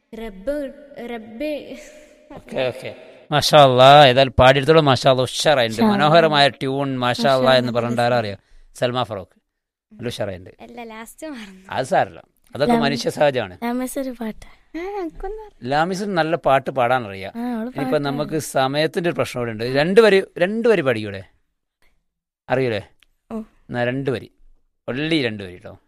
റബ്ബ് റബ്ബേ. Okay okay, മാഷാ അല്ലാ. ഏതായാലും പാടിയെടുത്തോളം മാഷാ അല്ലാ, ഉഷാറായിട്ടുണ്ട്. മനോഹരമായ ട്യൂൺ, മാഷാ അല്ലാ എന്ന് പറഞ്ഞിട്ട് ആരാ അറിയാം? സൽമാ ഫറൂഖ്. നല്ല ഉഷാറായിട്ടുണ്ട്. അല്ല, ലാസ്റ്റ് മറന്നു. അത് സാരല്ല, അതൊക്കെ മനുഷ്യ സഹജമാണ്. രാമേശ്വരി പാട്ട് ലാമിസിന് നല്ല പാട്ട് പാടാനറിയാം. ഇനിയിപ്പോൾ നമുക്ക് സമയത്തിൻ്റെ ഒരു പ്രശ്നം ഇവിടെ ഉണ്ട്. രണ്ട് വരി പഠിക്കൂടെ? അറിയൂലേ? എന്നാ 2 വരി, ഒള്ളി 2 വരി കേട്ടോ.